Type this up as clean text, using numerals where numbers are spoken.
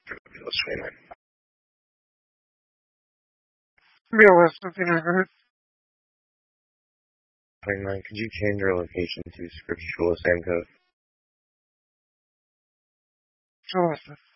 Scrupulous 29. BLS 5900. 29, could you change your location to Scrupulous and code? Sure.